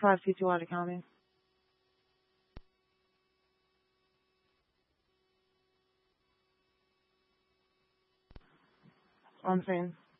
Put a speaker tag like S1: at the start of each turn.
S1: 522 out of county. That's what I'm saying.